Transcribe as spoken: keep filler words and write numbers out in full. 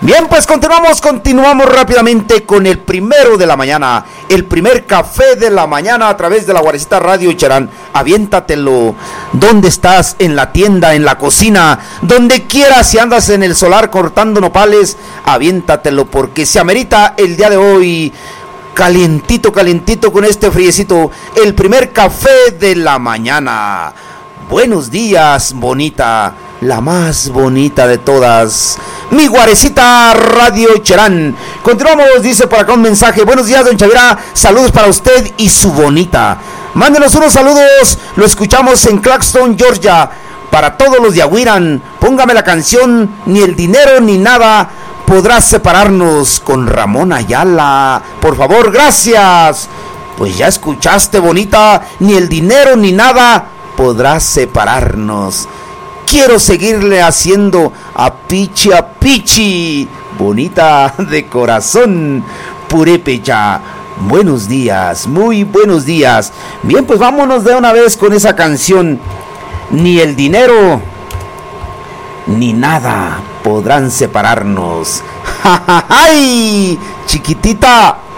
Bien, pues continuamos, continuamos rápidamente con el primero de la mañana, el primer café de la mañana a través de la Guarecita Radio Cherán. Aviéntatelo. ¿Dónde estás? En la tienda, en la cocina, donde quieras. Si andas en el solar cortando nopales, aviéntatelo porque se amerita el día de hoy. Calientito, calientito con este friecito, el primer café de la mañana. Buenos días, bonita, la más bonita de todas, mi Guarecita Radio Cherán. Continuamos, dice por acá un mensaje. Buenos días, don Chavira, saludos para usted y su bonita. Mándenos unos saludos, lo escuchamos en Claxton, Georgia. Para todos los de Agüiran, póngame la canción Ni el dinero ni nada podrás separarnos, con Ramón Ayala. Por favor, gracias. Pues ya escuchaste, bonita, ni el dinero ni nada podrás separarnos. Quiero seguirle haciendo a pichi a pichi, bonita de corazón, purépecha. Buenos días, muy buenos días. Bien, pues vámonos de una vez con esa canción. Ni el dinero ni nada podrán separarnos. ¡Ja, ja, ay! Chiquitita,